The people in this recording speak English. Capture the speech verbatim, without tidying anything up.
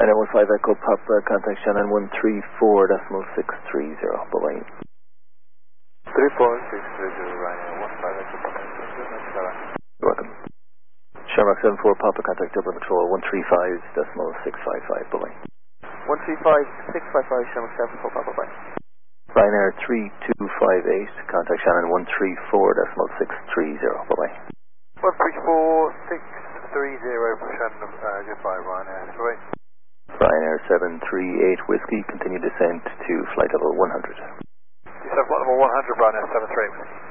Ryanair one five Echo Papa, contact Shannon one three four decimal six three zero. Bye-bye. three four six three zero, Ryanair one five Echo Papa. You're welcome. Shamrock seven four Papa, contact Dublin Patrol one three five decimal six five five. Bye-bye. one three five six five five, Shamrock seven four Papa, bye. Ryanair three two five eight, contact Shannon one three four decimal six three zero. Bye-bye. one three four six three zero for Shannon, uh, goodbye, Ryanair. Right. Ryanair seven three eight Whiskey, continue descent to flight level one hundred. You said flight level one hundred, Ryanair seven three eight Whiskey.